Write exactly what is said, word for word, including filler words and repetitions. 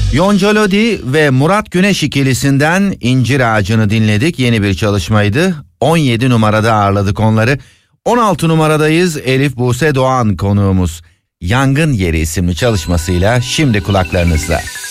Yonca Lodi ve Murat Güneş ikilisinden İncir Ağacı'nı dinledik. Yeni bir çalışmaydı. on yedi numarada ağırladık onları. on altı numaradayız. Elif Buse Doğan konuğumuz. Yangın Yeri isimli çalışmasıyla şimdi kulaklarınızda.